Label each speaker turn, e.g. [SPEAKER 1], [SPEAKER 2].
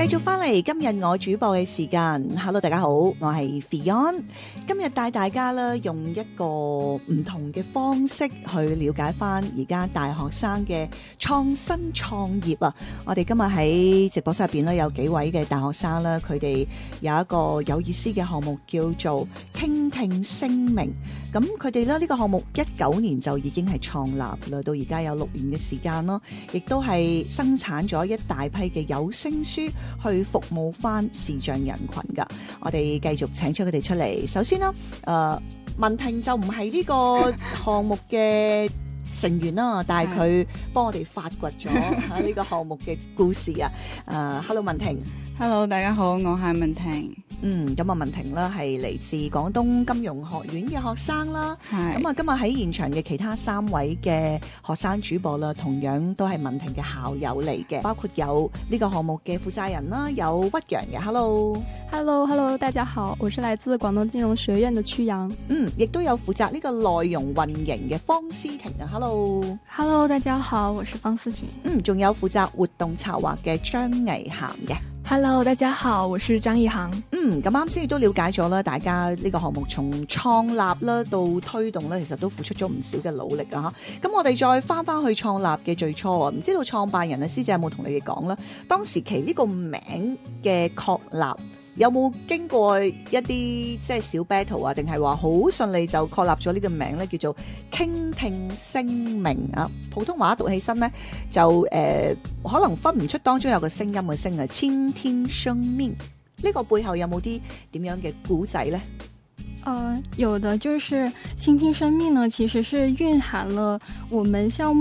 [SPEAKER 1] 繼續翻嚟今日我主播嘅時間 ，Hello 大家好，我係 Fion， 今日帶大家咧用一個唔同嘅方式去了解翻而家大學生嘅創新創業啊！我哋今日喺直播室入邊咧有幾位嘅大學生啦，佢哋有一個有意思嘅項目叫做傾聽聲明。咁佢哋咧呢個項目19年就已經係創立啦，到而家有6年嘅時間咯，亦都係生產咗一大批嘅有聲書去服務翻視障人群噶。我哋繼續請出佢哋出嚟。首先啦，文婷就唔係呢個項目嘅成員啦，但係佢幫我哋發掘咗呢個項目嘅故事啊。Hello 文婷。
[SPEAKER 2] Hello， 大家好，我係文婷。
[SPEAKER 1] 咁啊，文婷啦係嚟自廣東金融學院嘅學生啦。咁啊，今日喺現場嘅其他3位嘅學生主播啦，同樣都係文婷嘅校友嚟嘅，包括有呢個項目嘅負責人啦，有屈陽嘅。Hello，
[SPEAKER 3] 大家好，我是來自廣東金融學院的曲陽。
[SPEAKER 1] 亦都有負責呢個內容運營嘅方思婷啊。
[SPEAKER 4] Hello， 大家好，我是方思婷。
[SPEAKER 1] 仲有負責活動策劃嘅張毅涵嘅。
[SPEAKER 4] Hello， 大家好，我是張毅涵。
[SPEAKER 1] 咁啱先亦都了解咗啦，大家呢個項目從創立啦到推動咧，其實都付出咗唔少嘅努力啊！咁我哋再翻去創立嘅最初啊，唔知道創辦人啊師姐有冇同你哋講啦？當時期呢個名嘅確立有冇經過一啲即係小 battle 啊？定係話好順利就確立咗呢個名咧，叫做傾聽聲明啊！普通話讀起身咧就可能分唔出當中有個聲音嘅聲啊，傾聽聲明。呢個背後有冇啲點樣嘅故仔呢？
[SPEAKER 4] 有的，就是傾聽生命呢，其實是蘊含了我們項目